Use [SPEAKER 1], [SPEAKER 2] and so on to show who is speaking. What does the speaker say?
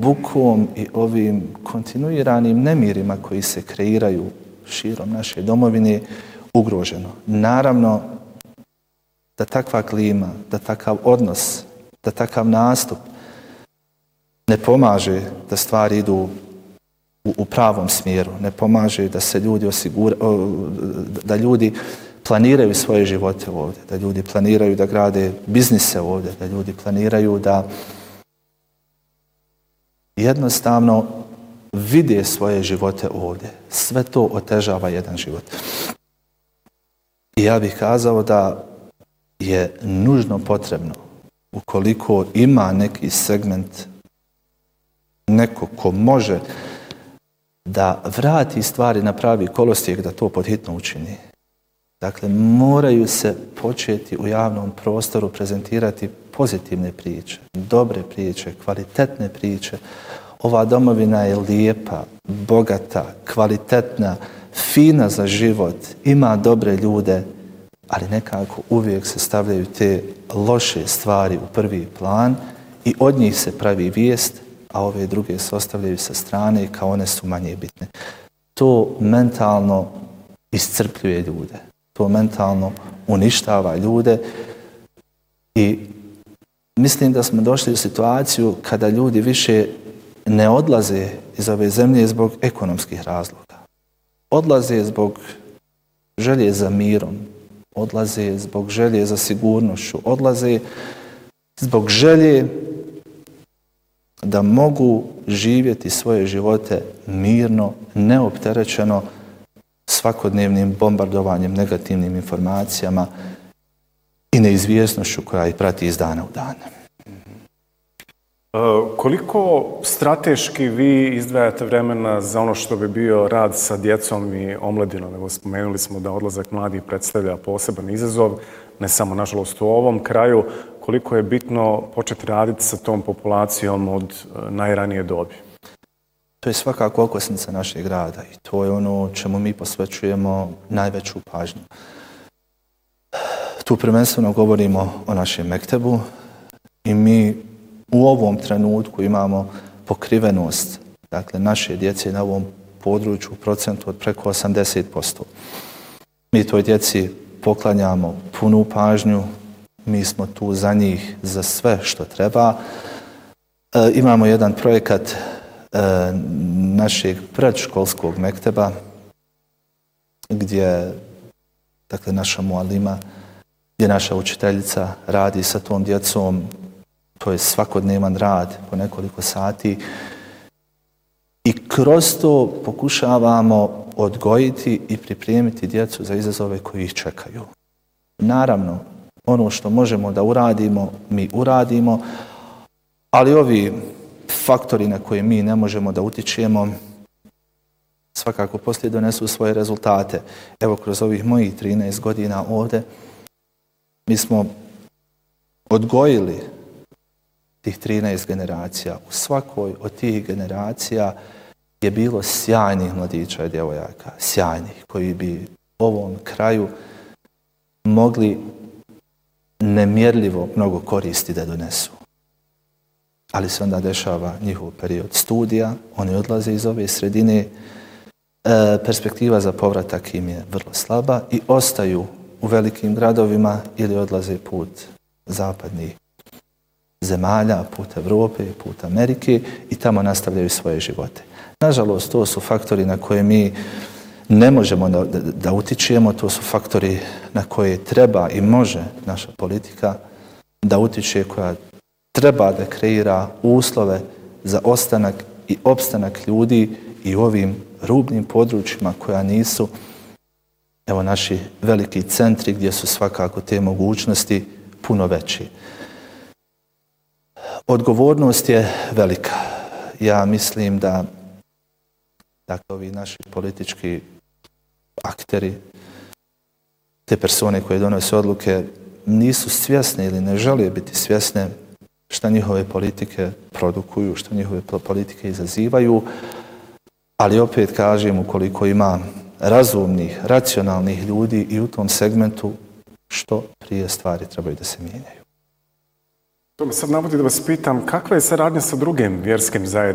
[SPEAKER 1] bukom i ovim kontinuiranim nemirima koji se kreiraju širom naše domovine ugroženo. Naravno da takva klima, da takav odnos, da takav nastup ne pomaže da stvari idu u pravom smjeru, ne pomaže da se ljudi da ljudi planiraju svoje živote ovdje, da ljudi planiraju da grade biznise ovdje, da ljudi planiraju da jednostavno vide svoje živote ovdje. Sve to otežava jedan život. I ja bih kazao da je nužno potrebno, ukoliko ima neki segment, neko ko može da vrati stvari na pravi kolosijek, da to pod hitno učini. Dakle, moraju se početi u javnom prostoru prezentirati pozitivne priče, dobre priče, kvalitetne priče. Ova domovina je lijepa, bogata, kvalitetna, fina za život, ima dobre ljude, ali nekako uvijek se stavljaju te loše stvari u prvi plan i od njih se pravi vijest, a ove druge se ostavljaju sa strane kao one su manje bitne. To mentalno iscrpljuje ljude. To mentalno uništava ljude i mislim da smo došli u situaciju kada ljudi više ne odlaze iz ove zemlje zbog ekonomskih razloga. Odlaze zbog želje za mirom, odlaze zbog želje za sigurnošću, odlaze zbog želje da mogu živjeti svoje živote mirno, neopterećeno svakodnevnim bombardovanjem, negativnim informacijama i neizvjesnošću koja ih prati iz dana u dan.
[SPEAKER 2] Koliko strateški vi izdvajate vremena za ono što bi bio rad sa djecom i omladinom? Evo, spomenuli smo da odlazak mladih predstavlja poseban izazov, ne samo nažalost u ovom kraju. Koliko je bitno početi raditi sa tom populacijom od najranije dobi?
[SPEAKER 1] To je svakako okosnica našeg rada i to je ono čemu mi posvećujemo najveću pažnju. Tu prvenstveno govorimo o našem mektebu i mi u ovom trenutku imamo pokrivenost, dakle, naše djece na ovom području u procentu od preko 80%. Mi toj djeci poklanjamo punu pažnju, mi smo tu za njih za sve što treba. Imamo jedan projekat našeg predškolskog mekteba gdje, dakle, naša mualima, gdje naša učiteljica radi sa tom djecom. To je svakodnevan rad po nekoliko sati i kroz to pokušavamo odgojiti i pripremiti djecu za izazove koji ih čekaju. Naravno, ono što možemo da uradimo, mi uradimo, ali ovi faktori na koje mi ne možemo da utičemo svakako poslije donesu svoje rezultate. Evo, kroz ovih mojih 13 godina ovdje mi smo odgojili tih 13 generacija. U svakoj od tih generacija je bilo sjajnih mladića i djevojaka, sjajnih, koji bi ovom kraju mogli nemjerljivo mnogo koristi da donesu. Ali se onda dešava njihov period studija, oni odlaze iz ove sredine, perspektiva za povratak im je vrlo slaba i ostaju u velikim gradovima ili odlaze put zapadnih zemalja, put Evrope, put Amerike i tamo nastavljaju svoje živote. Nažalost, to su faktori na koje mi ne možemo da utičemo, to su faktori na koje treba i može naša politika da utiče, koja treba da kreira uslove za ostanak i opstanak ljudi i u ovim rubnim područjima koja nisu, evo, naši veliki centri gdje su svakako te mogućnosti puno veći. Odgovornost je velika. Ja mislim da, dakle, ovi naši politički akteri, te persone koje donose odluke, nisu svjesne ili ne žele biti svjesne šta njihove politike produkuju, što njihove politike izazivaju, ali opet kažem, ukoliko ima razumnih, racionalnih ljudi i u tom segmentu, što prije stvari trebaju da se mijenjaju.
[SPEAKER 2] To me sad navodi da vas pitam, kakva je saradnja sa drugim vjerskim zajednicama?